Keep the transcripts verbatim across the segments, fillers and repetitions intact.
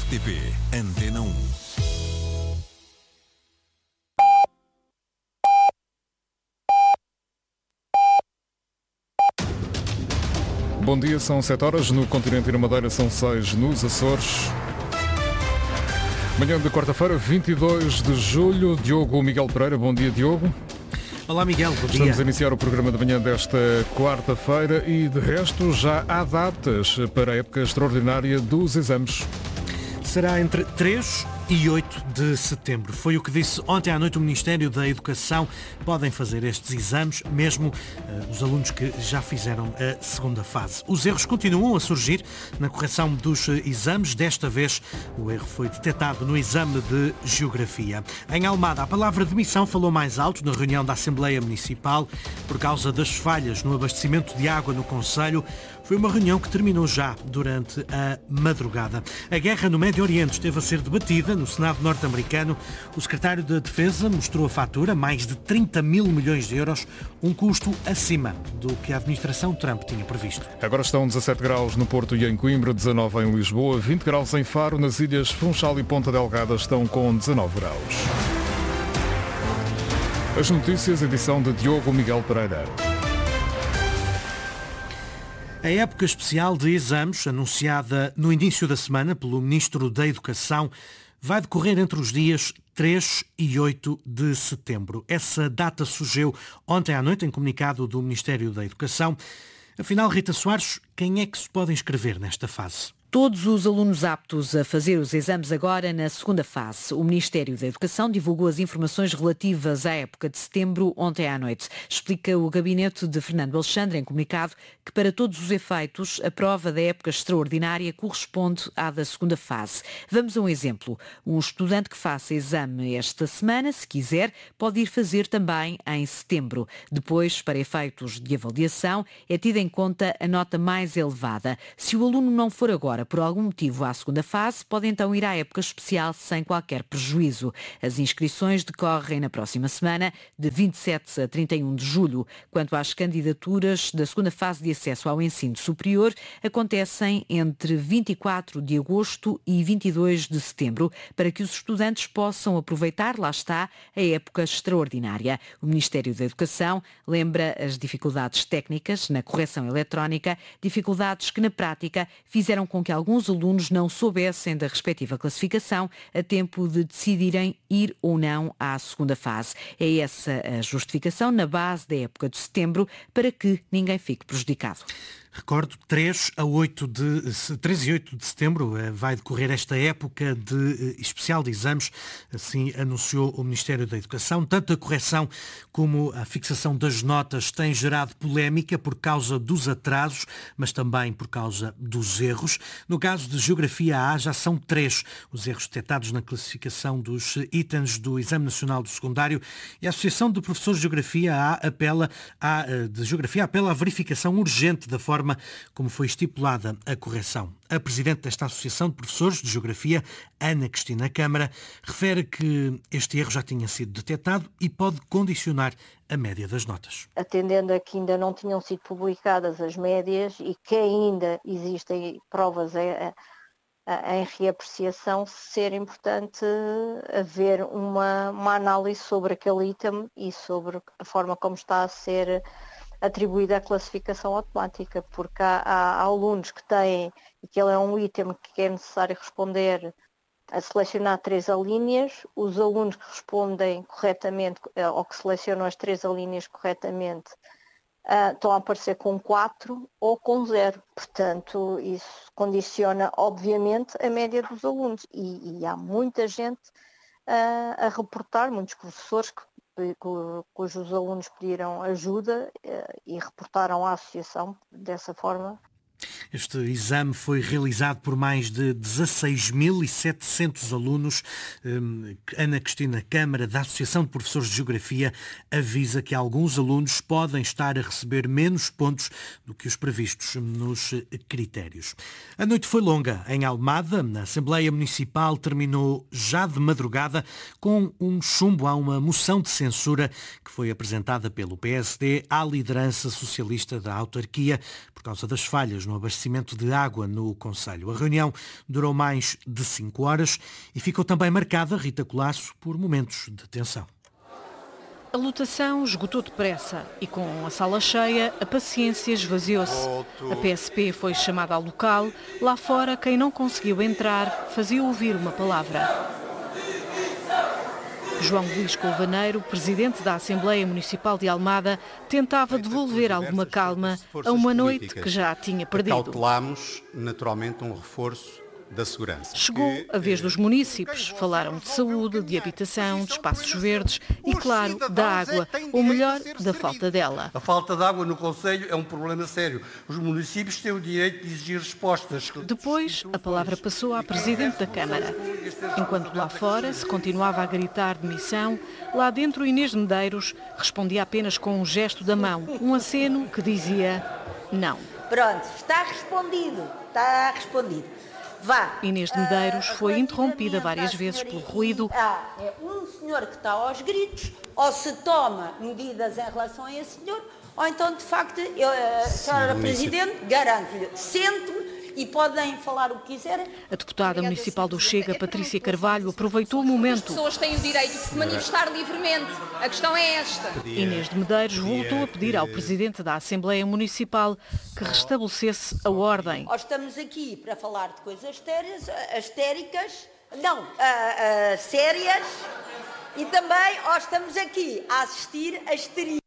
T P Antena um. Bom dia, são sete horas no continente e na Madeira, são seis nos Açores. Manhã de quarta-feira, vinte e dois de julho, Diogo Miguel Pereira. Bom dia, Diogo. Olá, Miguel, bom dia. Estamos a iniciar o programa de manhã desta quarta-feira e, de resto, já há datas para a época extraordinária dos exames. Será entre três e oito de setembro. Foi o que disse ontem à noite o Ministério da Educação. Podem fazer estes exames, mesmo uh, os alunos que já fizeram a segunda fase. Os erros continuam a surgir na correção dos exames. Desta vez, o erro foi detectado no exame de Geografia. Em Almada, a palavra demissão falou mais alto na reunião da Assembleia Municipal por causa das falhas no abastecimento de água no concelho. Foi uma reunião que terminou já durante a madrugada. A guerra no Médio Oriente esteve a ser debatida no Senado norte-americano. O secretário da Defesa mostrou a fatura, mais de trinta mil milhões de euros, um custo acima do que a administração Trump tinha previsto. Agora estão dezassete graus no Porto e em Coimbra, dezanove em Lisboa, vinte graus em Faro, nas ilhas Funchal e Ponta Delgada estão com dezanove graus. As notícias, edição de Diogo Miguel Pereira. A época especial de exames, anunciada no início da semana pelo Ministro da Educação, vai decorrer entre os dias três e oito de setembro. Essa data surgiu ontem à noite em comunicado do Ministério da Educação. Afinal, Rita Soares, quem é que se pode inscrever nesta fase? Todos os alunos aptos a fazer os exames agora na segunda fase. O Ministério da Educação divulgou as informações relativas à época de setembro ontem à noite. Explica o gabinete de Fernando Alexandre em comunicado que para todos os efeitos a prova da época extraordinária corresponde à da segunda fase. Vamos a um exemplo. Um estudante que faça exame esta semana, se quiser, pode ir fazer também em setembro. Depois, para efeitos de avaliação, é tida em conta a nota mais elevada. Se o aluno não for agora por algum motivo à segunda fase, pode então ir à época especial sem qualquer prejuízo. As inscrições decorrem na próxima semana, de vinte e sete a trinta e um de julho. Quanto às candidaturas da segunda fase de acesso ao ensino superior, acontecem entre vinte e quatro de agosto e vinte e dois de setembro, para que os estudantes possam aproveitar, lá está, a época extraordinária. O Ministério da Educação lembra as dificuldades técnicas na correção eletrónica, dificuldades que na prática fizeram com que alguns alunos não soubessem da respectiva classificação a tempo de decidirem ir ou não à segunda fase. É essa a justificação na base da época de setembro para que ninguém fique prejudicado. Recordo, três a oito de, três e oito de setembro vai decorrer esta época de, especial de exames, assim anunciou o Ministério da Educação. Tanto a correção como a fixação das notas têm gerado polémica por causa dos atrasos, mas também por causa dos erros. No caso de Geografia A, já são três os erros detectados na classificação dos itens do Exame Nacional do Secundário e a Associação de Professores de Geografia A apela à, de Geografia apela à verificação urgente da forma como foi estipulada a correção. A presidente desta Associação de Professores de Geografia, Ana Cristina Câmara, refere que este erro já tinha sido detectado e pode condicionar a média das notas. Atendendo a que ainda não tinham sido publicadas as médias e que ainda existem provas em, em reapreciação, ser importante haver uma, uma análise sobre aquele item e sobre a forma como está a ser atribuída a classificação automática, porque há, há alunos que têm, e que ele é um item que é necessário responder a selecionar três alíneas, os alunos que respondem corretamente, ou que selecionam as três alíneas corretamente, uh, estão a aparecer com quatro ou com zero. Portanto, isso condiciona, obviamente, a média dos alunos. E, e há muita gente uh, a reportar, muitos professores que cujos alunos pediram ajuda e reportaram à associação dessa forma. Este exame foi realizado por mais de dezasseis mil e setecentos alunos. Ana Cristina Câmara, da Associação de Professores de Geografia, avisa que alguns alunos podem estar a receber menos pontos do que os previstos nos critérios. A noite foi longa em Almada. A Assembleia Municipal terminou já de madrugada com um chumbo a uma moção de censura que foi apresentada pelo P S D à liderança socialista da autarquia por causa das falhas no abastecimento abastecimento de água no concelho. A reunião durou mais de cinco horas e ficou também marcada, Rita Colasso, por momentos de tensão. A lotação esgotou depressa e com a sala cheia, a paciência esvaziou-se. A P S P foi chamada ao local. Lá fora, quem não conseguiu entrar fazia ouvir uma palavra. João Luís Colvaneiro, presidente da Assembleia Municipal de Almada, tentava devolver alguma calma a uma noite que já tinha perdido. Cautelámos, naturalmente, um reforço da segurança. Chegou a vez dos municípios. Falaram de saúde, de habitação, de espaços verdes e, claro, da água, ou melhor, da falta dela. A falta de água no concelho é um problema sério. Os municípios têm o direito de exigir respostas. Depois, a palavra passou à Presidente da Câmara. Enquanto lá fora se continuava a gritar demissão, lá dentro Inês de Medeiros respondia apenas com um gesto da mão, um aceno que dizia não. Pronto, está respondido, está respondido. Vá. Inês de Medeiros foi interrompida várias vezes pelo ruído. Ah, é um senhor que está aos gritos, ou se toma medidas em relação a esse senhor, ou então, de facto, eu, a senhora Presidente, garanto-lhe, sente-me e podem falar o que quiserem. A deputada municipal do Chega, Patrícia Carvalho, aproveitou o momento. As pessoas têm o direito de se manifestar livremente. A questão é esta. Inês de Medeiros voltou a pedir ao Presidente da Assembleia Municipal que restabelecesse a ordem. Nós estamos aqui para falar de coisas astéricas, não, uh, uh, sérias, e também nós estamos aqui a assistir a histeria.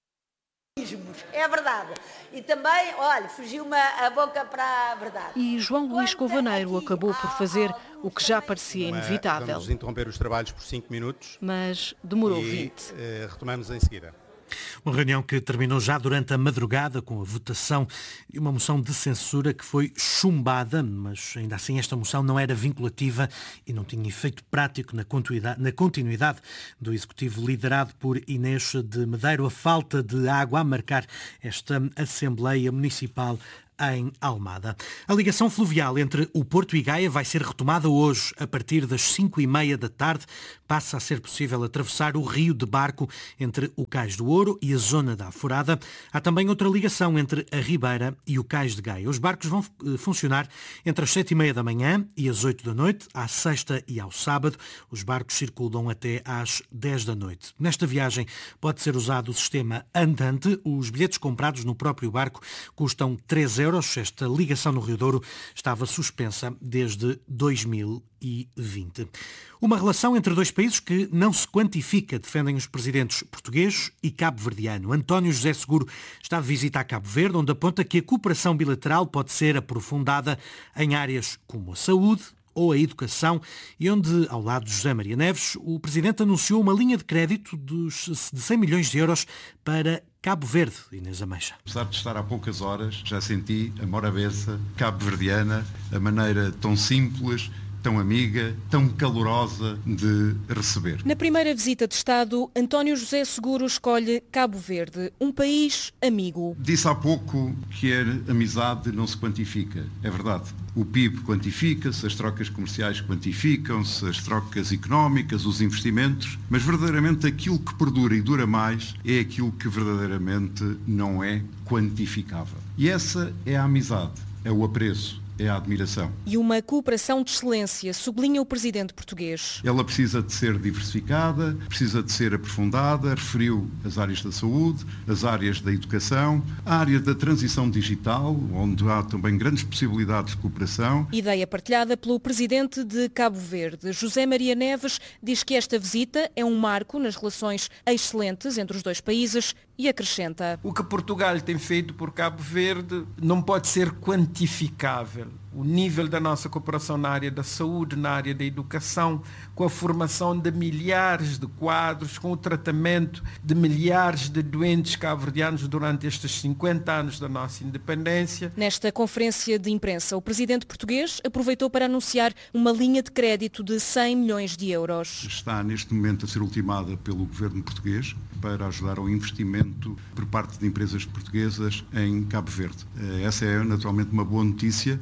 É verdade. E também, olha, fugiu-me a boca para a verdade. E João Luís Colvaneiro acabou por fazer o que já parecia inevitável. Vamos interromper os trabalhos por cinco minutos. Mas demorou e, vinte. Uh, retomamos em seguida. Uma reunião que terminou já durante a madrugada com a votação de uma moção de censura que foi chumbada, mas ainda assim esta moção não era vinculativa e não tinha efeito prático na continuidade, na continuidade do Executivo liderado por Inês de Medeiros. A falta de água a marcar esta Assembleia Municipal em Almada. A ligação fluvial entre o Porto e Gaia vai ser retomada hoje. A partir das cinco e meia da tarde passa a ser possível atravessar o rio de barco entre o Cais do Ouro e a zona da Aforada. Há também outra ligação entre a Ribeira e o Cais de Gaia. Os barcos vão funcionar entre as sete e meia da manhã e as oito da noite, à sexta e ao sábado. Os barcos circulam até às dez da noite. Nesta viagem pode ser usado o sistema andante. Os bilhetes comprados no próprio barco custam três euros. Esta ligação no Rio Douro estava suspensa desde dois mil e vinte. Uma relação entre dois países que não se quantifica, defendem os presidentes português e cabo-verdiano. António José Seguro está de visita a Cabo Verde, onde aponta que a cooperação bilateral pode ser aprofundada em áreas como a saúde ou a educação, e onde, ao lado de José Maria Neves, o Presidente anunciou uma linha de crédito de cem milhões de euros para Cabo Verde. Inês Ameixa. Apesar de estar há poucas horas, já senti a morabeza cabo-verdiana, a maneira tão simples, tão amiga, tão calorosa de receber. Na primeira visita de Estado, António José Seguro escolhe Cabo Verde, um país amigo. Disse há pouco que a amizade não se quantifica. É verdade. O P I B quantifica-se, as trocas comerciais quantificam-se, as trocas económicas, os investimentos, mas verdadeiramente aquilo que perdura e dura mais é aquilo que verdadeiramente não é quantificável. E essa é a amizade, é o apreço, é a admiração. E uma cooperação de excelência, sublinha o presidente português. Ela precisa de ser diversificada, precisa de ser aprofundada, referiu as áreas da saúde, as áreas da educação, a área da transição digital, onde há também grandes possibilidades de cooperação. Ideia partilhada pelo presidente de Cabo Verde. José Maria Neves diz que esta visita é um marco nas relações excelentes entre os dois países e acrescenta: o que Portugal tem feito por Cabo Verde não pode ser quantificável. O nível da nossa cooperação na área da saúde, na área da educação, com a formação de milhares de quadros, com o tratamento de milhares de doentes cabo-verdianos durante estes cinquenta anos da nossa independência. Nesta conferência de imprensa, o presidente português aproveitou para anunciar uma linha de crédito de cem milhões de euros. Está neste momento a ser ultimada pelo governo português para ajudar ao investimento por parte de empresas portuguesas em Cabo Verde. Essa é naturalmente uma boa notícia, que se ela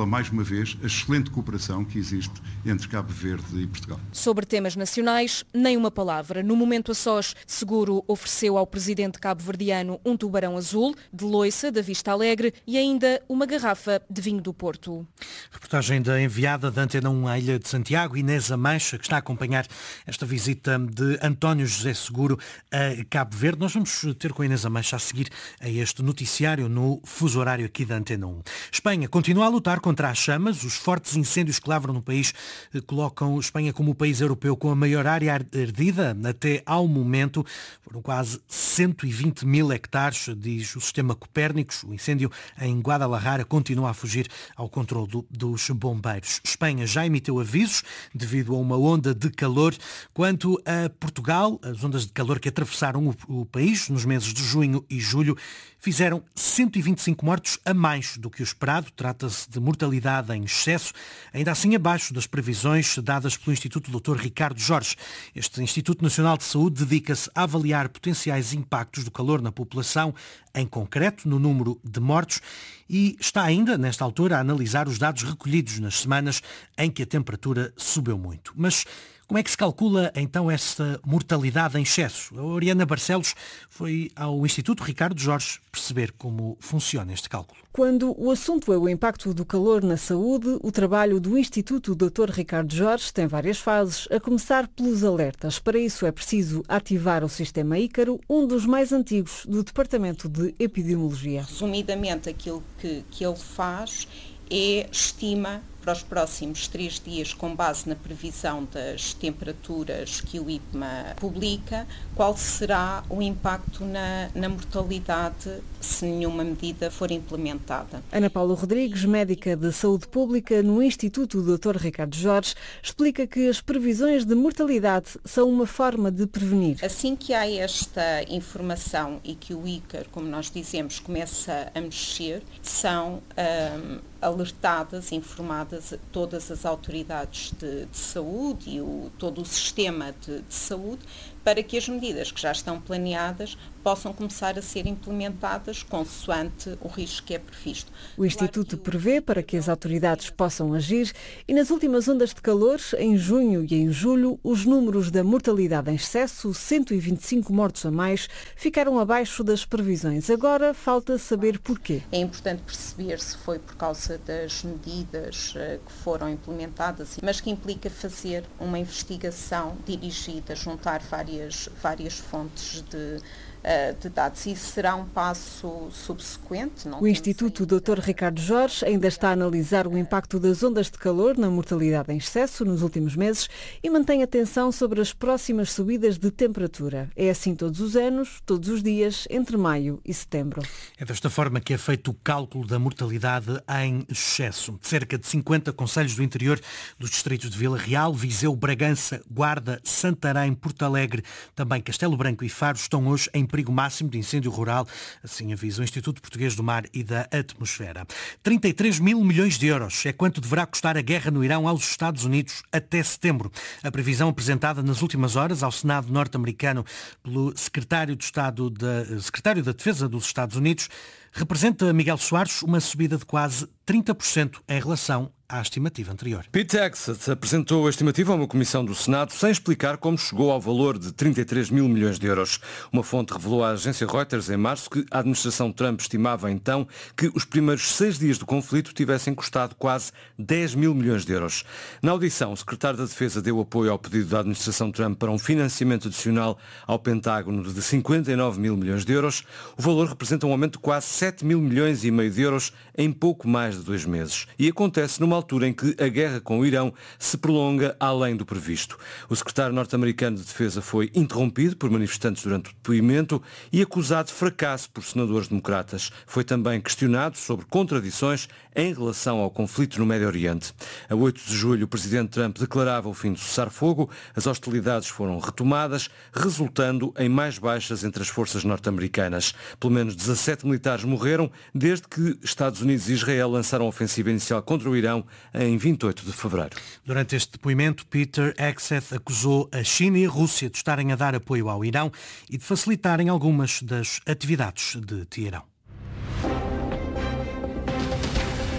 prova mais uma vez a excelente cooperação que existe entre Cabo Verde e Portugal. Sobre temas nacionais, nem uma palavra. No momento a sós, Seguro ofereceu ao presidente cabo-verdiano um tubarão azul, de loiça, da Vista Alegre, e ainda uma garrafa de vinho do Porto. Reportagem da enviada da Antena um à Ilha de Santiago, Inês Amancha, que está a acompanhar esta visita de António José Seguro a Cabo Verde. Nós vamos ter com a Inês Amancha a seguir a este noticiário no fuso horário aqui da Antena um. Espanha continua a lutar contra as chamas. Os fortes incêndios que lavram no país colocam Espanha como o país europeu com a maior área ardida até ao momento. Foram quase cento e vinte mil hectares, diz o sistema Copérnicos. O incêndio em Guadalajara continua a fugir ao controle do, dos bombeiros. Espanha já emitiu avisos devido a uma onda de calor. Quanto a Portugal, as ondas de calor que atravessaram o, o país nos meses de junho e julho fizeram cento e vinte e cinco mortos a mais do que o esperado. Trata-se de mortalidade em excesso, ainda assim abaixo das previsões dadas pelo Instituto doutor Ricardo Jorge. Este Instituto Nacional de Saúde dedica-se a avaliar potenciais impactos do calor na população, em concreto no número de mortos, e está ainda, nesta altura, a analisar os dados recolhidos nas semanas em que a temperatura subiu muito. Mas como é que se calcula, então, essa mortalidade em excesso? A Oriana Barcelos foi ao Instituto Ricardo Jorge perceber como funciona este cálculo. Quando o assunto é o impacto do calor na saúde, o trabalho do Instituto doutor Ricardo Jorge tem várias fases, a começar pelos alertas. Para isso é preciso ativar o sistema Ícaro, um dos mais antigos do Departamento de Epidemiologia. Resumidamente, aquilo que, que ele faz é estima para os próximos três dias, com base na previsão das temperaturas que o I P M A publica, qual será o impacto na, na mortalidade se nenhuma medida for implementada. Ana Paula Rodrigues, médica de saúde pública no Instituto doutor Ricardo Jorge, explica que as previsões de mortalidade são uma forma de prevenir. Assim que há esta informação e que o Ícaro, como nós dizemos, começa a mexer, são hum, alertadas, informadas todas as autoridades de, de saúde e o, todo o sistema de, de saúde, para que as medidas que já estão planeadas possam começar a ser implementadas consoante o risco que é previsto. O Instituto prevê para que as autoridades possam agir e nas últimas ondas de calor, em junho e em julho, os números da mortalidade em excesso, cento e vinte e cinco mortos a mais, ficaram abaixo das previsões. Agora falta saber porquê. É importante perceber se foi por causa das medidas uh, que foram implementadas, mas que implica fazer uma investigação dirigida, juntar várias, várias fontes de de dados. Isso será um passo subsequente. Não o Instituto doutor Ricardo Jorge ainda está a analisar o impacto das ondas de calor na mortalidade em excesso nos últimos meses e mantém atenção sobre as próximas subidas de temperatura. É assim todos os anos, todos os dias, entre maio e setembro. É desta forma que é feito o cálculo da mortalidade em excesso. Cerca de cinquenta concelhos do interior dos distritos de Vila Real, Viseu, Bragança, Guarda, Santarém, Porto Alegre, também Castelo Branco e Faro estão hoje em perigo máximo de incêndio rural, assim avisa o Instituto Português do Mar e da Atmosfera. trinta e três mil milhões de euros é quanto deverá custar a guerra no Irão aos Estados Unidos até setembro. A previsão apresentada nas últimas horas ao Senado norte-americano pelo secretário de Estado da, secretário da Defesa dos Estados Unidos representa, Miguel Soares, uma subida de quase trinta por cento em relação à estimativa anterior. Pete Hegseth apresentou a estimativa a uma comissão do Senado sem explicar como chegou ao valor de trinta e três mil milhões de euros. Uma fonte revelou à agência Reuters em março que a administração Trump estimava então que os primeiros seis dias do conflito tivessem custado quase dez mil milhões de euros. Na audição, o secretário da Defesa deu apoio ao pedido da administração Trump para um financiamento adicional ao Pentágono de cinquenta e nove mil milhões de euros. O valor representa um aumento de quase sete mil milhões e meio de euros em pouco mais de dois meses. E acontece numa altura em que a guerra com o Irão se prolonga além do previsto. O secretário norte-americano de Defesa foi interrompido por manifestantes durante o depoimento e acusado de fracasso por senadores democratas. Foi também questionado sobre contradições em relação ao conflito no Médio Oriente. A oito de julho, o presidente Trump declarava o fim do cessar-fogo. As hostilidades foram retomadas, resultando em mais baixas entre as forças norte-americanas. Pelo menos dezassete militares morreram desde que Estados Unidos e Israel lançaram a ofensiva inicial contra o Irão em vinte e oito de fevereiro. Durante este depoimento, Peter Hegseth acusou a China e a Rússia de estarem a dar apoio ao Irão e de facilitarem algumas das atividades de Teherão.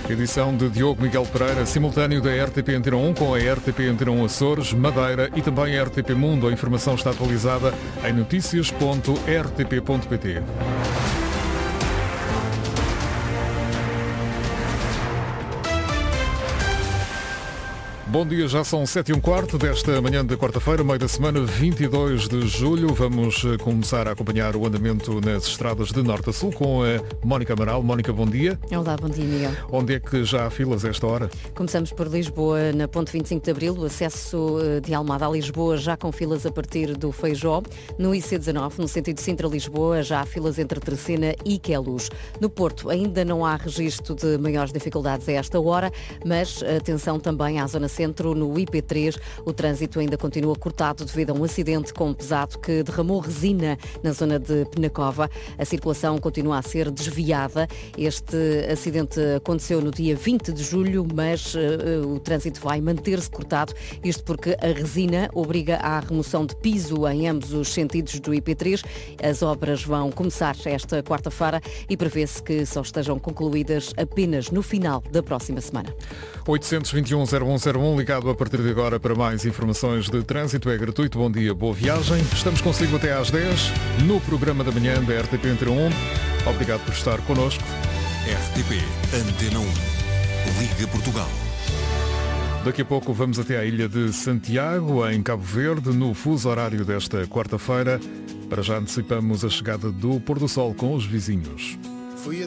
Edição de Diogo Miguel Pereira, simultâneo da R T P Antena um com a R T P Antena um Açores, Madeira e também a R T P Mundo. A informação está atualizada em notícias ponto r t p ponto p t. Bom dia, já são sete e um quarto desta manhã de quarta-feira, meio da semana, vinte e dois de julho. Vamos começar a acompanhar o andamento nas estradas de norte a sul com a Mónica Amaral. Mónica, bom dia. Olá, bom dia, Miguel. Onde é que já há filas a esta hora? Começamos por Lisboa, na ponte vinte e cinco de Abril, o acesso de Almada a Lisboa já com filas a partir do Feijó. No I C dezanove, no sentido Sintra-Lisboa, já há filas entre Terceira e Queluz. No Porto ainda não há registro de maiores dificuldades a esta hora, mas atenção também à zona centro, no I P três, o trânsito ainda continua cortado devido a um acidente com um pesado que derramou resina na zona de Penacova. A circulação continua a ser desviada. Este acidente aconteceu no dia vinte de julho, mas uh, o trânsito vai manter-se cortado, isto porque a resina obriga à remoção de piso em ambos os sentidos do I P três. As obras vão começar esta quarta-feira e prevê-se que só estejam concluídas apenas no final da próxima semana. oitocentos e vinte e um, zero um zero um, ligado a partir de agora para mais informações de trânsito. É gratuito. Bom dia, boa viagem. Estamos consigo até às dez no programa da manhã da R T P Antena um. Obrigado por estar connosco. R T P Antena um. Liga Portugal. Daqui a pouco vamos até à ilha de Santiago, em Cabo Verde, no fuso horário desta quarta-feira. Para já antecipamos a chegada do pôr do sol com os vizinhos.